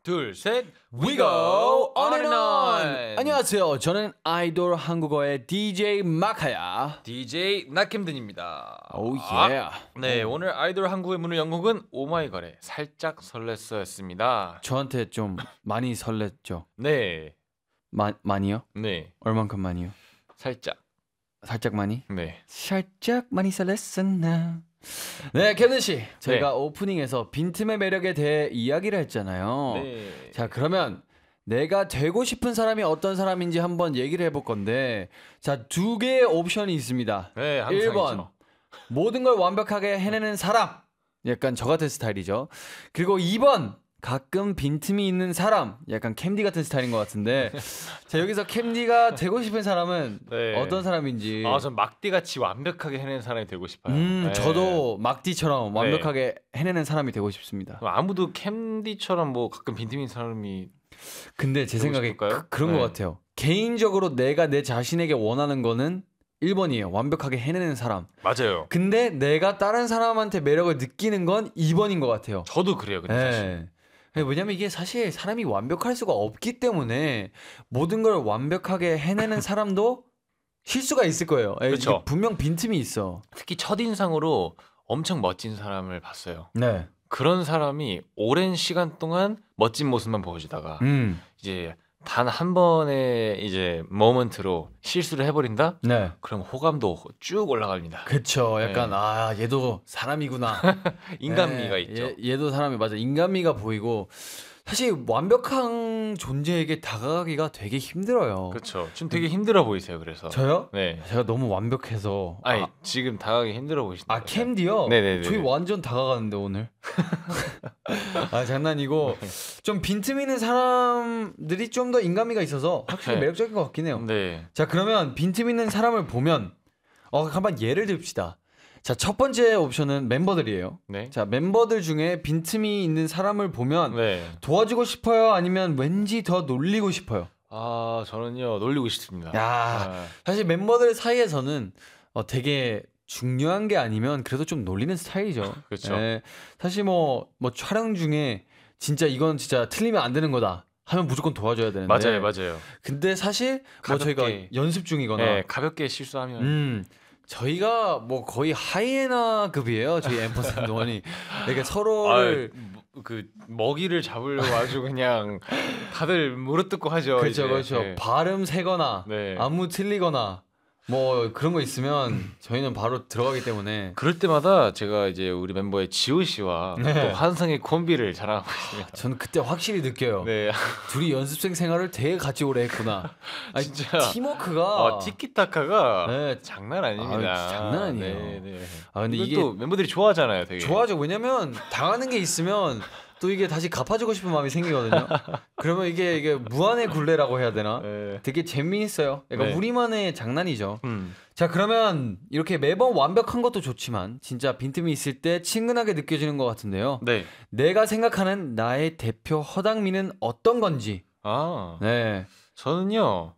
둘, 셋, we go on and on. 안녕하세요. 저는 아이돌 한국어의 DJ 마카야. DJ 낙캠든입니다. 오 예. 네, 오늘 아이돌 한국의 문을 연 곡은 오마이걸의 살짝 설렜어였습니다. 저한테 좀 많이 설렜죠. 네, 많이요? 네, 얼만큼 많이요? 살짝. 살짝 많이? 네, 살짝 많이 설렜었나? 네, 케빈 씨. 저희가 오프닝에서 빈틈의 매력에 대해 이야기를 했잖아요. 네. 자, 그러면 내가 되고 싶은 사람이 어떤 사람인지 한번 얘기를 해볼 건데, 자, 두 개의 옵션이 있습니다. 네, 항상 1번 있죠. 모든 걸 완벽하게 해내는 사람, 약간 저 같은 스타일이죠. 그리고 2번 가끔 빈틈이 있는 사람, 약간 캠디 같은 스타일인 것 같은데, 자, 여기서 캠디가 되고 싶은 사람은 네. 어떤 사람인지. 전 막디같이 완벽하게 해내는 사람이 되고 싶어요. 네. 저도 막디처럼 완벽하게 해내는 사람이 되고 싶습니다. 아무도 캠디처럼 뭐 가끔 빈틈인 사람이. 근데 제 되고 생각에 싶을까요? 그런 네. 것 같아요. 개인적으로 내가 내 자신에게 원하는 거는 1번이에요. 완벽하게 해내는 사람. 맞아요. 근데 내가 다른 사람한테 매력을 느끼는 건 2번인 것 같아요. 저도 그래요. 근데 사실. 네. 왜냐면 이게 사실 사람이 완벽할 수가 없기 때문에 모든 걸 완벽하게 해내는 사람도 실수가 있을 거예요. 그쵸. 분명 빈틈이 있어. 특히 첫인상으로 엄청 멋진 사람을 봤어요. 네. 그런 사람이 오랜 시간 동안 멋진 모습만 보여주다가 이제 단 한 번의 이제 모먼트로 실수를 해버린다? 네. 그럼 호감도 쭉 올라갑니다. 그쵸. 약간 네. 얘도 사람이구나. 인간미가 네, 있죠. 얘도 사람이 맞아. 인간미가 보이고 사실 완벽한 존재에게 다가가기가 되게 힘들어요. 그렇죠. 지금 되게 힘들어 보이세요. 그래서. 저요? 네. 제가 너무 완벽해서. 아니 지금 다가가기 힘들어 보이신다. 캠디요? 네네네. 저희 완전 다가가는데 오늘. 장난이고 좀 빈틈 있는 사람들이 좀 더 인간미가 있어서 확실히 네. 매력적인 것 같긴 해요. 네. 자, 그러면 빈틈 있는 사람을 보면 한번 예를 듭시다. 자, 첫 번째 옵션은 멤버들이에요. 네. 자, 멤버들 중에 빈틈이 있는 사람을 보면 네. 도와주고 싶어요? 아니면 왠지 더 놀리고 싶어요? 저는요 놀리고 싶습니다. 야, 사실 멤버들 사이에서는 되게 중요한 게 아니면 그래도 좀 놀리는 스타일이죠. 그렇죠. 네, 사실 뭐 촬영 중에 진짜 이건 진짜 틀리면 안 되는 거다 하면 무조건 도와줘야 되는데. 맞아요. 근데 사실 뭐 가볍게. 저희가 연습 중이거나 네, 가볍게 실수하면 저희가 뭐 거의 하이에나급이에요. 저희 앰퍼센 동안이. 그러니까 서로를 그 먹이를 잡으려고 아주 그냥 다들 물어뜯고 하죠. 그렇죠. 네. 발음 세거나 네. 안무 틀리거나 뭐 그런 거 있으면 저희는 바로 들어가기 때문에. 그럴 때마다 제가 이제 우리 멤버의 지호 씨와 네. 또 환상의 콤비를 자랑하고 있습니다. 저는 그때 확실히 느껴요. 네. 둘이 연습생 생활을 되게 같이 오래 했구나. 아니, 진짜. 팀워크가 티키타카가 네. 장난 아닙니다. 장난 아니에요. 네. 근데 이게 이게 또 멤버들이 좋아하잖아요, 되게. 좋아하죠. 왜냐면 당하는 게 있으면 또 이게 다시 갚아주고 싶은 마음이 생기거든요. 그러면 이게 무한의 굴레라고 해야 되나? 네. 되게 재미있어요. 약간 네. 우리만의 장난이죠. 음. 자, 그러면 이렇게 매번 완벽한 것도 좋지만 진짜 빈틈이 있을 때 친근하게 느껴지는 것 같은데요. 네. 내가 생각하는 나의 대표 허당미는 어떤 건지. 네. 저는요.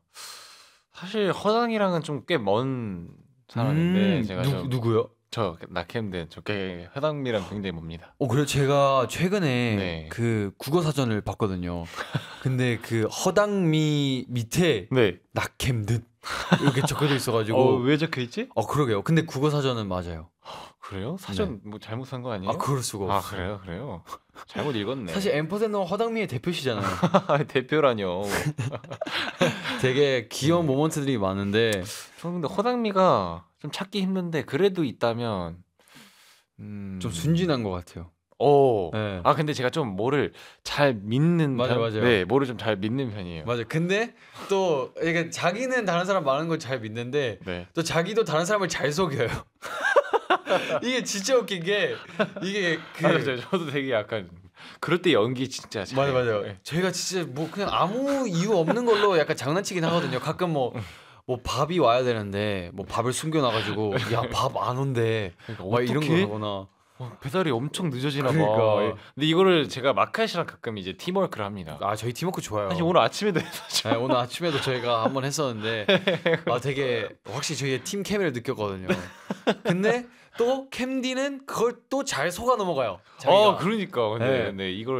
사실 허당이랑은 좀 꽤 먼 사람인데 제가 누구요? 저 낙햄든 저게 허당미랑 굉장히 멉니다. 그래요. 제가 최근에 네. 그 국어 사전을 봤거든요. 근데 그 허당미 밑에 네. 낙햄듯 이렇게 적혀져 있어가지고. 왜 적혀 있지? 그러게요. 근데 국어 사전은 맞아요. 그래요? 사전 뭐 잘못 산 거 아니에요? 그럴 수가 없어. 그래요. 잘못 읽었네. 사실 앰퍼센더 허당미의 대표시잖아요. 대표라뇨. 되게 귀여운 모먼트들이 많은데. 저는 근데 허당미가 좀 찾기 힘든데 그래도 있다면 좀 순진한 것 같아요. 네. 근데 제가 좀 뭐를 잘 믿는 맞아요. 네, 뭐를 좀 잘 믿는 편이에요. 맞아요. 근데 또 이게 자기는 다른 사람 많은 걸 잘 믿는데 네. 또 자기도 다른 사람을 잘 속여요. 이게 진짜 웃긴 게 이게 맞아요. 저도 되게 약간 그럴 때 연기 진짜 잘해요. 맞아요. 네. 저희가 진짜 뭐 그냥 아무 이유 없는 걸로 약간 장난치긴 하거든요. 가끔 뭐 밥이 와야 되는데 뭐 밥을 숨겨놔가지고 야, 밥 안 온대. 그러니까 막 이런 거 어떡해? 하거나. 배달이 엄청 늦어지나 봐. 그러니까. 근데 이거를 제가 마카시랑 가끔 이제 팀워크를 합니다. 저희 팀워크 좋아요. 사실 오늘 아침에도 했었죠. 네, 오늘 아침에도 저희가 한번 했었는데 되게 확실히 저희의 팀 케미를 느꼈거든요. 근데 또 캠디는 그걸 또 잘 속아 넘어가요. 자기가. 그러니까 근데 이걸